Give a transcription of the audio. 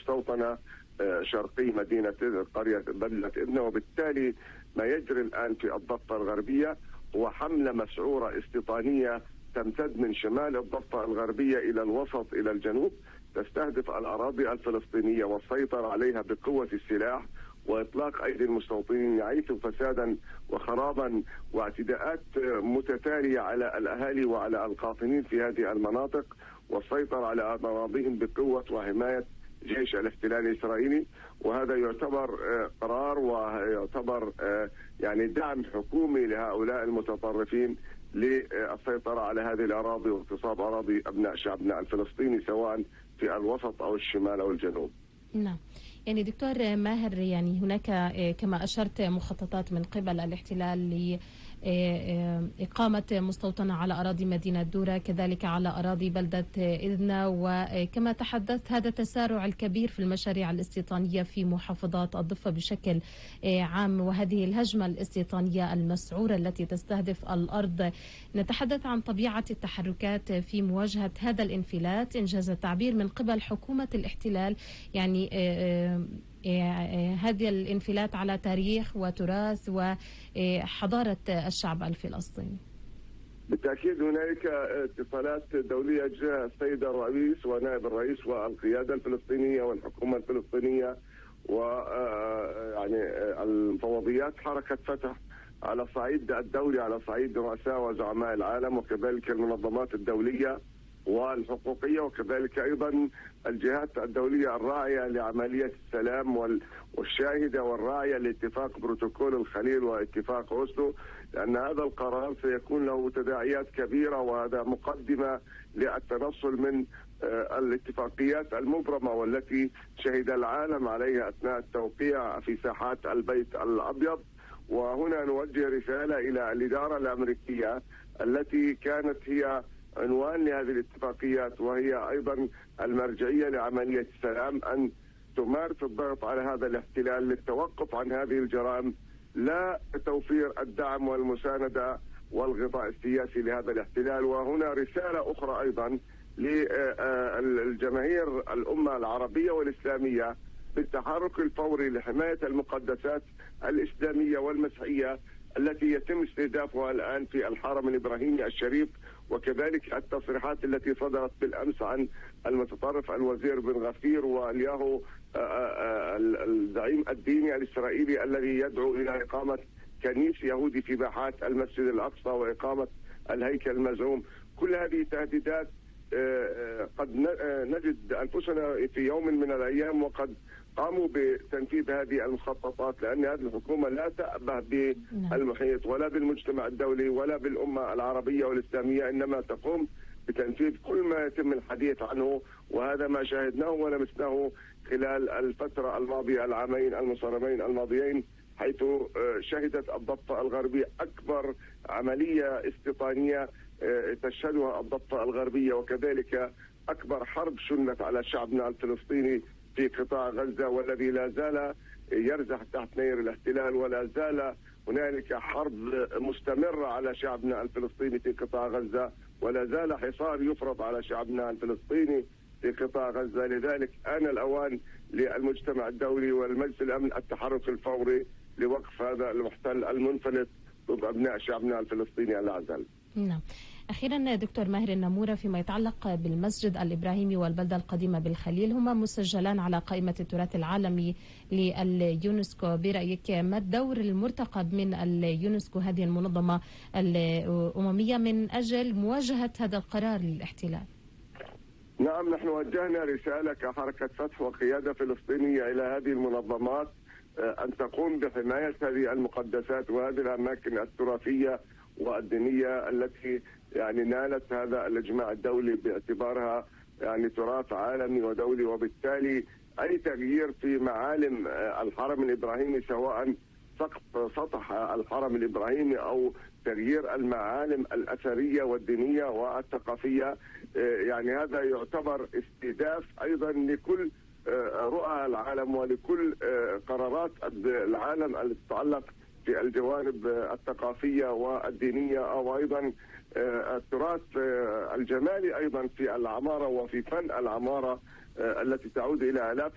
المستوطنة شرقي مدينة قرية بلدة إدنى. وبالتالي ما يجري الآن في الضفة الغربية هو حملة مسعورة استيطانية تمتد من شمال الضفة الغربية إلى الوسط إلى الجنوب، تستهدف الأراضي الفلسطينية والسيطرة عليها بقوة السلاح وإطلاق أيدي المستوطنين، يعيث فسادا وخرابا واعتداءات متتالية على الأهالي وعلى القاطنين في هذه المناطق، والسيطرة على أراضيهم بقوة وحماية جيش الاحتلال الإسرائيلي. وهذا يعتبر قرار ويعتبر يعني دعم حكومي لهؤلاء المتطرفين للسيطرة على هذه الأراضي واغتصاب أراضي أبناء شعبنا الفلسطيني سواء في الوسط أو الشمال أو الجنوب. نعم، يعني دكتور ماهر، يعني هناك كما أشرت مخططات من قبل الاحتلال لإقامة مستوطنة على أراضي مدينة دورة، كذلك على أراضي بلدة إدنى، وكما تحدثت هذا التسارع الكبير في المشاريع الاستيطانية في محافظات الضفة بشكل عام، وهذه الهجمة الاستيطانية المسعورة التي تستهدف الأرض. نتحدث عن طبيعة التحركات في مواجهة هذا الانفلات إنجاز التعبير من قبل حكومة الاحتلال، يعني هذه الانفلات على تاريخ وتراث وحضارة الشعب الفلسطيني. بالتأكيد هنالك اتصالات دولية جاء السيد الرئيس ونائب الرئيس والقيادة الفلسطينية والحكومة الفلسطينية ويعني المفوضيات حركة فتح على الصعيد الدولي، على صعيد رؤساء وزعماء العالم، وكذلك المنظمات الدولية والحقوقية، وكذلك أيضا الجهات الدولية الراعية لعملية السلام والشاهدة والراعية لاتفاق بروتوكول الخليل واتفاق أوسلو، لأن هذا القرار سيكون له تداعيات كبيرة، وهذا مقدمة للتنصل من الاتفاقيات المبرمة والتي شهد العالم عليها أثناء التوقيع في ساحات البيت الأبيض. وهنا نوجه رسالة إلى الإدارة الأمريكية التي كانت هي عنوان لهذه الاتفاقيات وهي أيضا المرجعية لعملية السلام، أن تمارس الضغط على هذا الاحتلال للتوقف عن هذه الجرائم، لا توفير الدعم والمساندة والغطاء السياسي لهذا الاحتلال. وهنا رسالة أخرى أيضا للجماهير الأمة العربية والإسلامية بالتحرك الفوري لحماية المقدسات الإسلامية والمسيحية التي يتم استهدافها الآن في الحرم الإبراهيمي الشريف، وكذلك التصريحات التي صدرت بالأمس عن المتطرف الوزير بن غفير والياهو الزعيم الديني الإسرائيلي الذي يدعو إلى إقامة كنيس يهودي في باحات المسجد الأقصى وإقامة الهيكل المزعوم. كل هذه تهديدات قد نجد أنفسنا في يوم من الأيام وقد قاموا بتنفيذ هذه المخططات، لأن هذه الحكومة لا تأبه بالمحيط ولا بالمجتمع الدولي ولا بالأمة العربية والإسلامية، إنما تقوم بتنفيذ كل ما يتم الحديث عنه، وهذا ما شاهدناه ولمسناه خلال الفترة الماضية، العامين المنصرمين الماضيين، حيث شهدت الضفة الغربية أكبر عملية استيطانية تشهدها الضفة الغربية، وكذلك أكبر حرب شنت على شعبنا الفلسطيني في قطاع غزة، والذي لا زال يرزح تحت نير الاحتلال، ولا زال هنالك حرب مستمرة على شعبنا الفلسطيني في قطاع غزة، ولا زال حصار يفرض على شعبنا الفلسطيني في قطاع غزة. لذلك آن الأوان للمجتمع الدولي والمجلس الأمن التحرك الفوري لوقف هذا المحتل المنفلت ضد أبناء شعبنا الفلسطيني الأعزل. نعم. أخيرا دكتور ماهر النمورة، فيما يتعلق بالمسجد الإبراهيمي والبلدة القديمة بالخليل، هما مسجلان على قائمة التراث العالمي لليونسكو. برأيك ما الدور المرتقب من اليونسكو، هذه المنظمة الأممية، من أجل مواجهة هذا القرار للاحتلال؟ نعم، نحن وجهنا رسالة كحركة فتح وقيادة فلسطينية إلى هذه المنظمات أن تقوم بحماية هذه المقدسات وهذه الأماكن التراثية والدينية التي يعني نالت هذا الإجماع الدولي باعتبارها يعني تراث عالمي ودولي، وبالتالي أي تغيير في معالم الحرم الإبراهيمي، سواء سطح الحرم الإبراهيمي أو تغيير المعالم الأثرية والدينية والثقافية، يعني هذا يعتبر استهداف أيضا لكل رؤى العالم ولكل قرارات العالم التي تتعلق في الجوانب الثقافية والدينية، أو أيضا التراث الجمالي أيضا في العمارة وفي فن العمارة التي تعود إلى آلاف